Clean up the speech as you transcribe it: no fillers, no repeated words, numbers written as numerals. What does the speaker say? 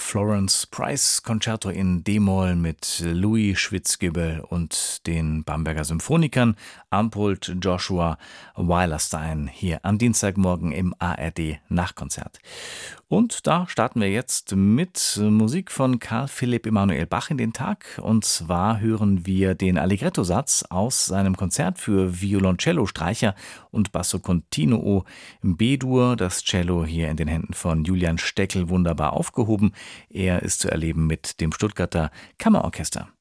Florence Price Concerto in D-Moll mit Louis Schwitzgebel und den Bamberger Symphonikern Armpold Joshua Weilerstein hier am Dienstagmorgen im ARD Nachtkonzert. Und da starten wir jetzt mit Musik von Carl Philipp Emanuel Bach in den Tag. Und zwar hören wir den Allegretto-Satz aus seinem Konzert für Violoncello, Streicher und Basso Continuo im B-Dur. Das Cello hier in den Händen von Julian Steckel wunderbar aufgehoben. Er ist zu erleben mit dem Stuttgarter Kammerorchester.